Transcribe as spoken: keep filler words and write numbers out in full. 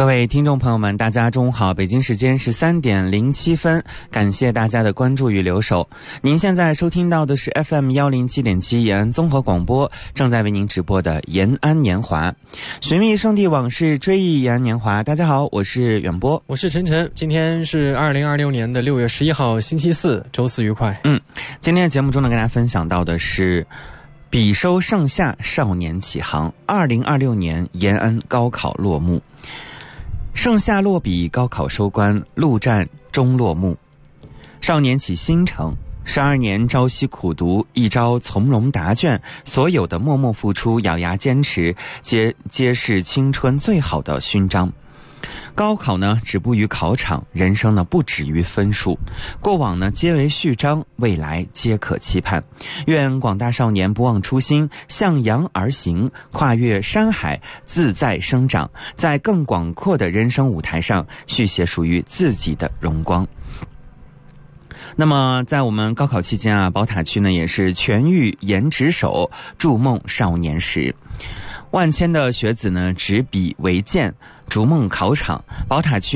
各位听众朋友们，大家中午好，北京时间是三点零七分，感谢大家的关注与留守。您现在收听到的是 F M 一零七点七 延安综合广播，正在为您直播的延安年华，寻觅圣地往事，追忆延安年华。大家好，我是远波， 我是晨晨。今天是二零二六年的六月十一号，星期四，周四愉快。 嗯，今天的节目中呢，跟大家分享到的是比收盛夏，少年启航。二零二六年延安高考落幕。盛夏落笔，高考收官，陆战终落幕。少年起新程，十二年朝夕苦读，一朝从容答卷，所有的默默付出，咬牙坚持，皆皆是青春最好的勋章。高考呢，止步于考场，人生呢，不止于分数。过往呢，皆为序章，未来皆可期盼。愿广大少年不忘初心，向阳而行，跨越山海，自在生长，在更广阔的人生舞台上，续写属于自己的荣光。那么在我们高考期间啊，宝塔区呢也是全域严值守，筑梦少年时。万千的学子呢，执笔为鉴，逐梦考场。宝塔区